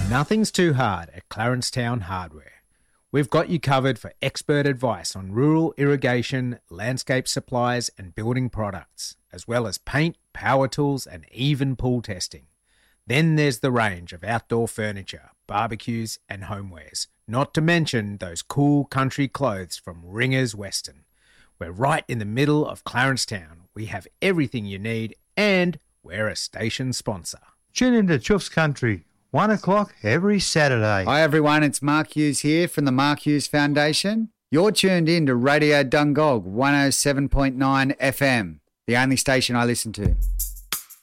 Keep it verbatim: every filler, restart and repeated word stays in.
Nothing's too hard at Clarence Town Hardware. We've got you covered for expert advice on rural irrigation, landscape supplies and building products, as well as paint, power tools and even pool testing. Then there's the range of outdoor furniture, barbecues and homewares, not to mention those cool country clothes from Ringers Western. We're right in the middle of Clarence Town. We have everything you need and we're a station sponsor. Tune into Chuff's Country, one o'clock every Saturday. Hi everyone, it's Mark Hughes here from the Mark Hughes Foundation. You're tuned in to Radio Dungog one oh seven point nine F M, the only station I listen to.